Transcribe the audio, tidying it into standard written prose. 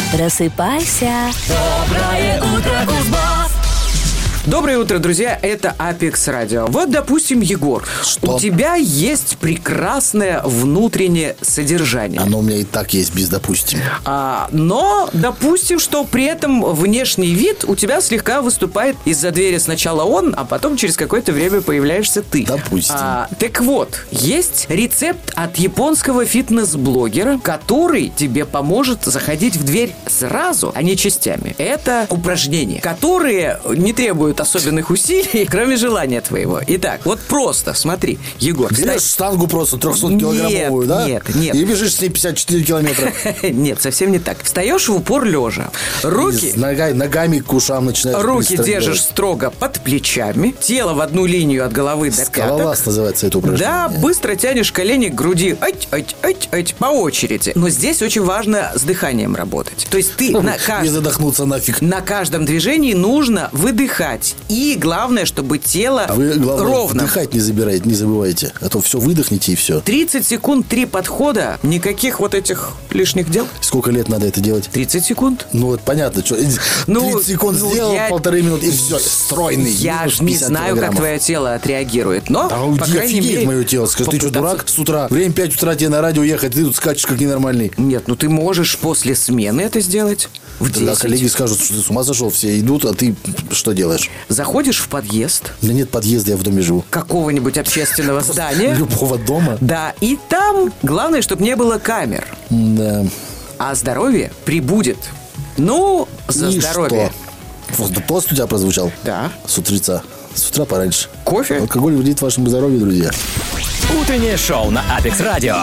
Просыпайся. Доброе утро, Кузбасс! Доброе утро, друзья, это Апекс Радио. Вот, допустим, Егор, Что? у тебя есть прекрасное внутреннее содержание. Оно у меня и так есть, без допустим. Но допустим, что при этом внешний вид у тебя слегка выступает из-за двери сначала он, а потом через какое-то время появляешься ты. Допустим. Так вот, есть рецепт от японского фитнес-блогера, который тебе поможет заходить в дверь сразу, а не частями. Это упражнения, которые не требуют особенных усилий, кроме желания твоего. Итак, вот просто, смотри, Егор. Берешь штангу просто 300-килограммовую, да? Нет. И бежишь с ней 54 километра. Нет, совсем не так. Встаешь в упор лежа. Руки... Ногами к ушам начинаешь Руки быстро держишь делать. строго под плечами, тело в одну линию от головы до пяток. Скалолаз называется это упражнение. Да, быстро тянешь колени к груди. По очереди. Но здесь очень важно с дыханием работать. То есть ты Не задохнуться нафиг. на каждом движении нужно выдыхать. И главное, чтобы тело А вы, главное, ровно. вдыхать не забывайте. А то все выдохните и все. 30 секунд, 3 подхода. Никаких вот этих лишних дел. Сколько лет надо это делать? 30 секунд. Ну, вот понятно, что 30 секунд сделал, полторы минуты, и все, стройный. Я минус ж не 50 знаю, как килограммов. твое тело отреагирует. Но, Да по уйди, крайней офигеть мере... мое тело. Скажи, ты что, дурак с утра? Время 5 утра тебе на радио ехать, ты тут скачешь как ненормальный. Нет, ну ты можешь после смены это сделать. В Тогда 10. коллеги скажут, что ты с ума сошел, все идут, а ты что делаешь? Заходишь в подъезд У меня нет подъезда, я в доме живу. какого-нибудь общественного здания. Любого дома? Да, и там главное, чтобы не было камер. Да. А здоровье прибудет. Ну, за И здоровье. что? Вот пост у тебя прозвучал? Да. С утреца. С утра пораньше. Кофе? Алкоголь вредит вашему здоровью, друзья. Утреннее шоу на Апекс Радио.